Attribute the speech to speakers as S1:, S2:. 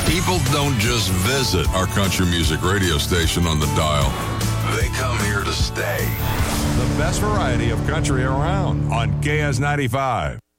S1: People don't just visit our country music radio station on the dial. They come here to stay. The best variety of country around on KS95.